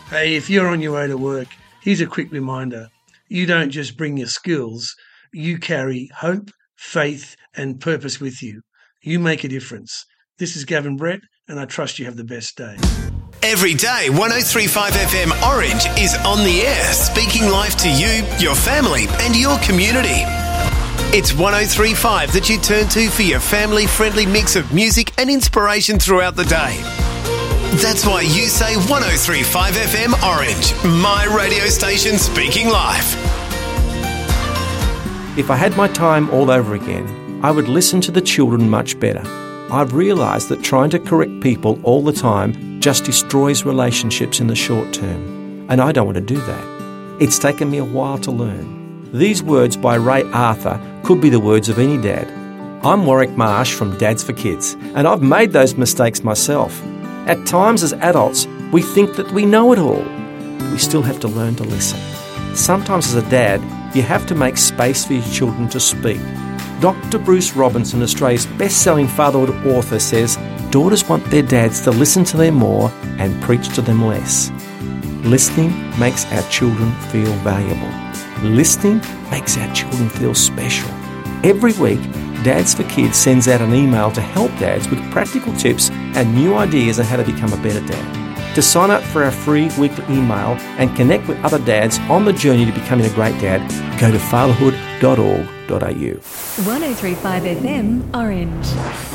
Hey, if you're on your way to work, here's a quick reminder. You don't just bring your skills, you carry hope, faith, and purpose with you. You make a difference. This is Gavin Brett, and I trust you have the best day. Every day, 103.5 FM Orange is on the air, speaking life to you, your family, and your community. It's 103.5 that you turn to for your family-friendly mix of music and inspiration throughout the day. That's why you say 103.5 FM Orange, my radio station speaking life. If I had my time all over again, I would listen to the children much better. I've realised that trying to correct people all the time just destroys relationships in the short term, and I don't want to do that. It's taken me a while to learn. These words by Ray Arthur could be the words of any dad. I'm Warwick Marsh from Dads for Kids, and I've made those mistakes myself. At times as adults, we think that we know it all, but we still have to learn to listen. Sometimes as a dad, you have to make space for your children to speak. Dr. Bruce Robinson, Australia's best-selling fatherhood author, says daughters want their dads to listen to them more and preach to them less. Listening makes our children feel valuable. Listening makes our children feel special. Every week, Dads for Kids sends out an email to help dads with practical tips and new ideas on how to become a better dad. To sign up for our free weekly email and connect with other dads on the journey to becoming a great dad, go to fatherhood.org.au. 103.5 FM Orange.